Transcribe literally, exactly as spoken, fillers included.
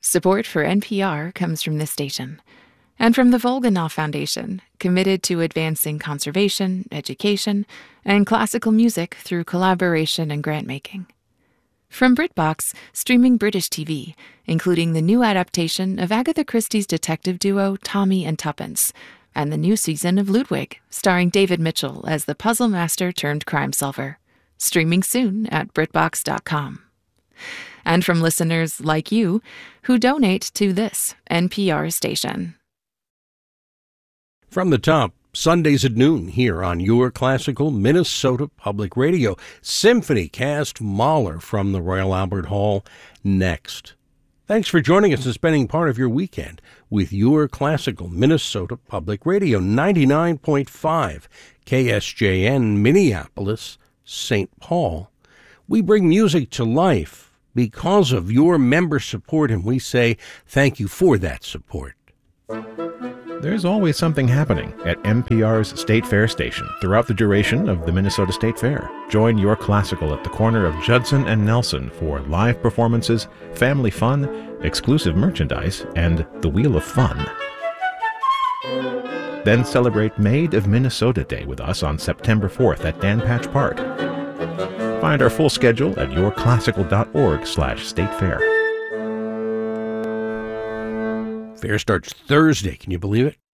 Support for N P R comes from this station and from the Volganov Foundation, committed to advancing conservation, education, and classical music through collaboration and grant-making. From BritBox, streaming British T V, including the new adaptation of Agatha Christie's detective duo Tommy and Tuppence, and the new season of Ludwig, starring David Mitchell as the puzzle master turned crime solver. Streaming soon at Britbox dot com. And from listeners like you who donate to this N P R station. From the top, Sundays at noon here on your classical Minnesota Public Radio. Symphony Cast Mahler from the Royal Albert Hall next. Thanks for joining us and spending part of your weekend with your classical Minnesota Public Radio. ninety-nine point five K S J N, Minneapolis, Saint Paul. We bring music to life because of your member support, and we say thank you for that support. There's always something happening at N P R's State Fair station throughout the duration of the Minnesota State Fair. Join your classical at the corner of Judson and Nelson for live performances, family fun, exclusive merchandise, and the Wheel of Fun. Then celebrate Maid of Minnesota Day with us on September fourth at Dan Patch Park. Find our full schedule at yourclassical.org slash state fair. Fair starts Thursday. Can you believe it?